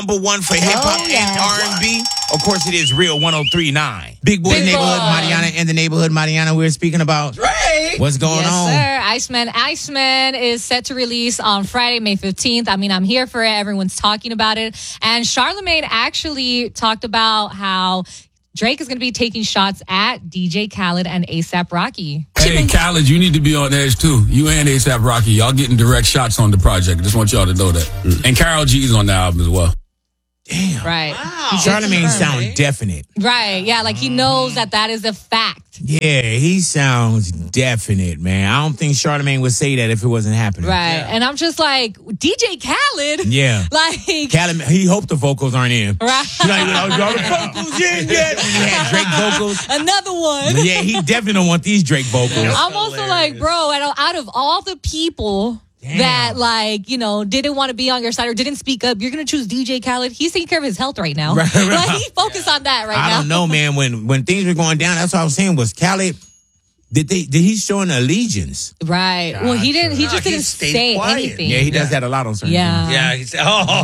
#1 for hip hop and R&B. Of course, it is Real 103.9. Big Boy Neighborhood, Mariana in the neighborhood. Mariana, we're speaking about Drake. What's going on? Yes, sir. Iceman is set to release on Friday, May 15th. I mean, I'm here for it. Everyone's talking about it. And Charlamagne actually talked about how Drake is going to be taking shots at DJ Khaled and A$AP Rocky. Hey, Khaled, you need to be on edge, too. You and A$AP Rocky, y'all getting direct shots on the project. Just want y'all to know that. And Karol G's on the album as well. Damn. Right. Wow. Charlamagne sound definite. Right. Yeah, like he knows that is a fact. Yeah, he sounds definite, man. I don't think Charlamagne would say that if it wasn't happening. Right. Yeah. And I'm just like, DJ Khaled? Yeah. Like. Khaled, he hoped the vocals aren't in. Right. He's like, y'all the vocals in yet? And he had Drake vocals. Another one. Yeah, he definitely don't want these Drake vocals. I'm also like, bro, out of all the people that, like, you know, didn't want to be on your side or didn't speak up, you're going to choose DJ Khaled. He's taking care of his health right now. Right. Like, he focused on that now. I don't know, man. When things were going down, that's what I was saying. Was Khaled, did he show an allegiance? Right. Well, he didn't. He just didn't say anything. Yeah, he does that a lot on certain things. Yeah, he said,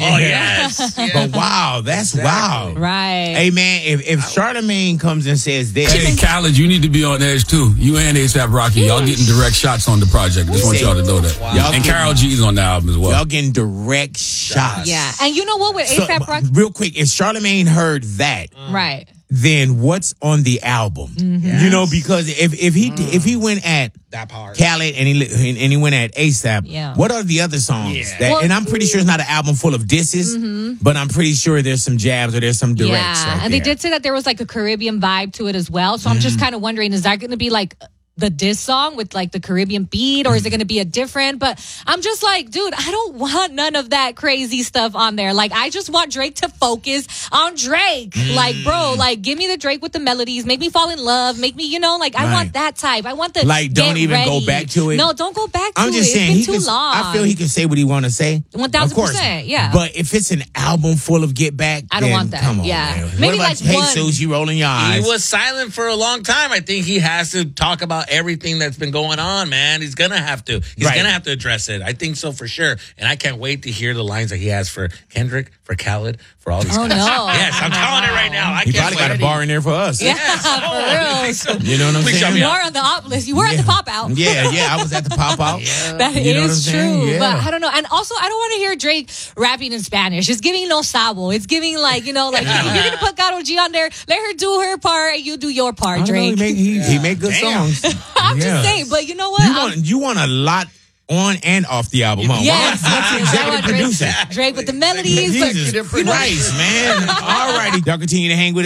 yes. But wow, that's wild. Right. Hey, man, if Charlamagne comes and says this. Hey, Khaled, you need to be on edge, too. You and A$AP Rocky, y'all getting direct shots on the project. Just want y'all to know that. Wow. And Karol G's on the album as well. Y'all getting direct shots. Yeah. And you know what? With A$AP Rocky. Real quick, if Charlamagne heard that. Right. Then what's on the album? Yes. You know, because if he went at that part, Khaled and he went at A$AP, what are the other songs? Yeah. And I'm pretty sure it's not an album full of disses, but I'm pretty sure there's some jabs or there's some directs. Yeah, and they did say that there was like a Caribbean vibe to it as well. So I'm just kind of wondering, is that going to be like the diss song with like the Caribbean beat, or is it going to be a different? But I'm just like, dude, I don't want none of that crazy stuff on there. Like, I just want Drake to focus on Drake. Like, bro, like, give me the Drake with the melodies, make me fall in love, make me, you know, like, I want that type. I want the like, don't even go back to it. No, don't go back to it. I'm just saying, it's been too long. I feel he can say what he want to say. 1000%, yeah. But if it's an album full of Get Back, I don't want that. Come on, yeah. man. Maybe what about like Jesus, you rolling your eyes? He was silent for a long time. I think he has to talk about everything that's been going on, man. He's gonna have to. He's gonna have to address it. I think so for sure. And I can't wait to hear the lines that he has for Kendrick, for Khaled, for all these guys. No. Yes, I'm telling it right now. He probably got a bar in there for us. Yeah, for real. You know what I'm saying? You are on the op list. You were at the pop out. Yeah, I was at the pop out. That is true. Yeah. But I don't know. And also, I don't want to hear Drake rapping in Spanish. It's giving no sabo. It's giving like, you know, like if you're going to put Karol G on there, let her do her part and you do your part, Drake. He make good songs. I'm just saying, but you know what? You want a lot on and off the album, huh? Yes. What's the executive producer? Drake with the melodies. Jesus Christ, man. All righty. Y'all continue to hang with us.